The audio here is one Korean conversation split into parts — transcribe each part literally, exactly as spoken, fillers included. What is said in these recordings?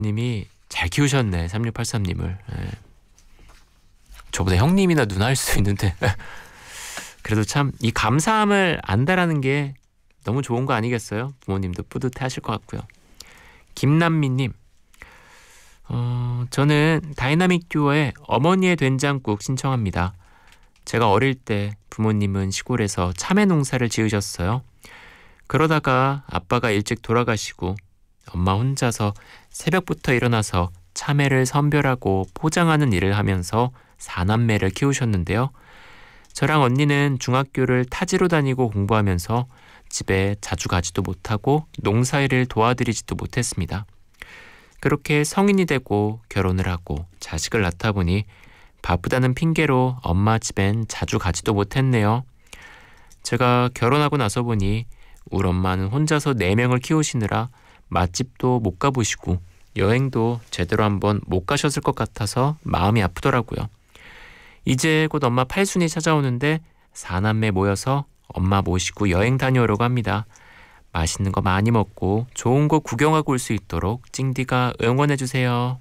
님이 잘 키우셨네. 삼육팔삼 님을. 예. 저보다 형님이나 누나 할 수 있는데 그래도 참 이 감사함을 안다라는 게 너무 좋은 거 아니겠어요? 부모님도 뿌듯해 하실 것 같고요. 김남미님, 어, 저는 다이나믹 듀오의 어머니의 된장국 신청합니다. 제가 어릴 때 부모님은 시골에서 참외 농사를 지으셨어요. 그러다가 아빠가 일찍 돌아가시고 엄마 혼자서 새벽부터 일어나서 참외를 선별하고 포장하는 일을 하면서 사남매를 키우셨는데요. 저랑 언니는 중학교를 타지로 다니고 공부하면서 집에 자주 가지도 못하고 농사일을 도와드리지도 못했습니다. 그렇게 성인이 되고 결혼을 하고 자식을 낳다 보니 바쁘다는 핑계로 엄마 집엔 자주 가지도 못했네요. 제가 결혼하고 나서 보니 우리 엄마는 혼자서 네 명을 키우시느라 맛집도 못 가보시고 여행도 제대로 한번 못 가셨을 것 같아서 마음이 아프더라고요. 이제 곧 엄마 팔순이 찾아오는데 사남매 모여서 엄마 모시고 여행 다녀오려고 합니다. 맛있는 거 많이 먹고 좋은 거 구경하고 올 수 있도록 찡디가 응원해주세요.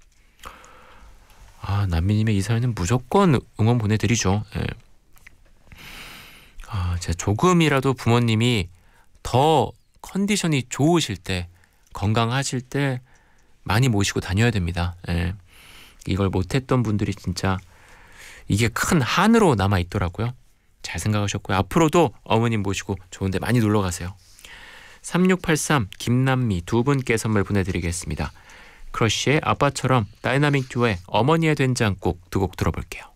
아, 남미님의 이 사연은 무조건 응원 보내드리죠. 예. 아, 제가 조금이라도 부모님이 더 컨디션이 좋으실 때, 건강하실 때 많이 모시고 다녀야 됩니다. 예. 이걸 못했던 분들이 진짜 이게 큰 한으로 남아있더라고요. 잘 생각하셨고요. 앞으로도 어머님 모시고 좋은데 많이 놀러가세요. 삼육팔삼 김남미 두 분께 선물 보내드리겠습니다. 크러쉬의 아빠처럼, 다이나믹 듀오의 어머니의 된장국 두 곡 들어볼게요.